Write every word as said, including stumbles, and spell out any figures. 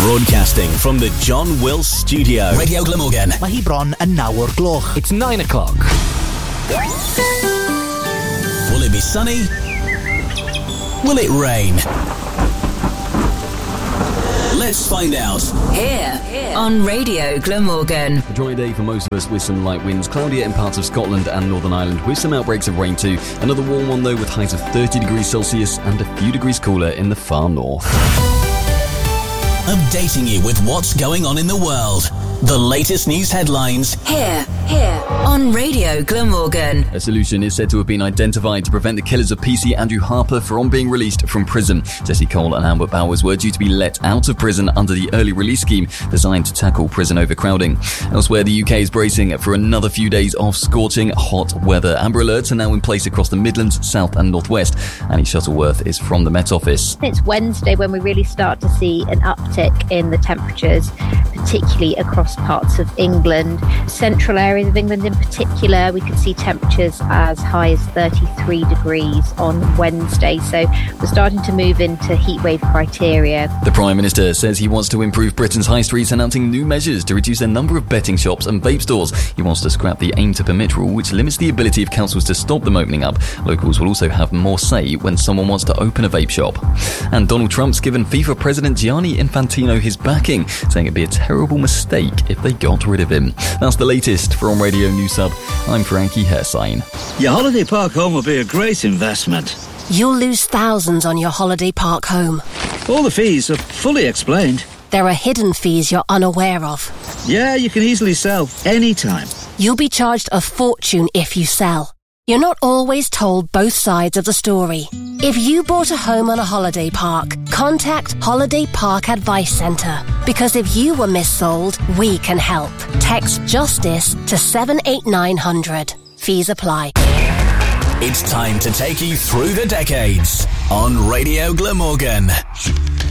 Broadcasting from the John Wills Studio. Radio Glamorgan. Mae hi bron yn nawr gloch. It's nine o'clock. Will it be sunny? Will it rain? Let's find out. Here, Here. on Radio Glamorgan. A dry day for most of us with some light winds, cloudier in parts of Scotland and Northern Ireland with some outbreaks of rain too. Another warm one though with highs of thirty degrees Celsius and a few degrees cooler in the far north. Updating you with what's going on in the world. The latest news headlines. Here, here on Radio Glamorgan. A solution is said to have been identified to prevent the killers of P C Andrew Harper from being released from prison. Jesse Cole and Albert Bowers were due to be let out of prison under the early release scheme designed to tackle prison overcrowding. Elsewhere, the U K is bracing for another few days of scorching hot weather. Amber alerts are now in place across the Midlands, South and North West. Annie Shuttleworth is from the Met Office. It's Wednesday when we really start to see an uptick in the temperatures, particularly across parts of England. Central areas of England in particular, we could see temperatures as high as thirty-three degrees on Wednesday. So we're starting to move into heatwave criteria. The Prime Minister says he wants to improve Britain's high streets, announcing new measures to reduce the number of betting shops and vape stores. He wants to scrap the aim to permit rule, which limits the ability of councils to stop them opening up. Locals will also have more say when someone wants to open a vape shop. And Donald Trump's given FIFA President Gianni Infantino his backing, saying it'd be a terrible mistake if they got rid of him. That's the latest from Radio News Hub. I'm Frankie Hersign. Your holiday park home will be a great investment. You'll lose thousands on your holiday park home. All the fees are fully explained. There are hidden fees you're unaware of. Yeah, you can easily sell anytime. You'll be charged a fortune if you sell. You're not always told both sides of the story. If you bought a home on a holiday park, contact Holiday Park Advice Centre. Because if you were missold, we can help. Text JUSTICE to seven eight nine hundred. Fees apply. It's time to take you through the decades on Radio Glamorgan.